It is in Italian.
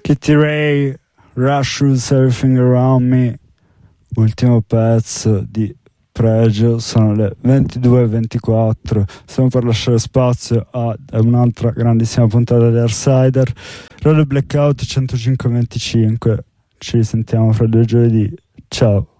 Kitty Ray, Rush Rules Everything Around Me, ultimo pezzo di Pregio. Sono le 22:24. Stiamo per lasciare spazio a un'altra grandissima puntata di Arsider. Radio Blackout 105-25. Ci risentiamo fra 2 giovedì. Ciao.